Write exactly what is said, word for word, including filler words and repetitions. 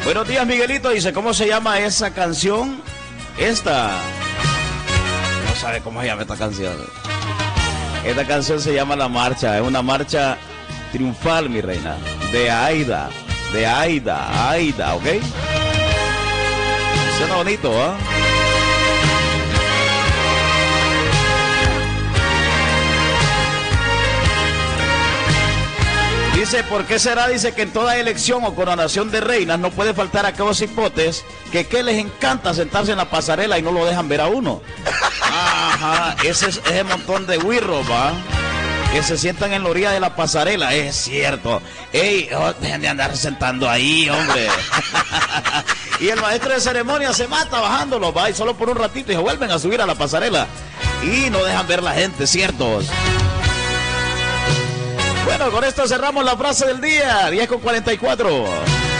Buenos días, Miguelito. Dice, ¿cómo se llama esa canción? Esta. No sabe cómo se llama esta canción. Esta canción se llama La Marcha. Es una marcha triunfal, mi reina. De Aida. De Aida. Aida, ¿ok? Suena bonito, ¿ah? ¿eh? Dice, ¿por qué será? Dice que en toda elección o coronación de reinas no puede faltar aquellos hipotes que, que les encanta sentarse en la pasarela y no lo dejan ver a uno. Ajá, ese es ese montón de güirros, ¿va? Que se sientan en la orilla de la pasarela, es cierto. Ey, oh, dejen de andar sentando ahí, hombre. Y el maestro de ceremonia se mata bajándolo, va, y solo por un ratito y se vuelven a subir a la pasarela. Y no dejan ver la gente, ¿ciertos? Bueno, con esto cerramos la frase del día, diez con cuarenta y cuatro.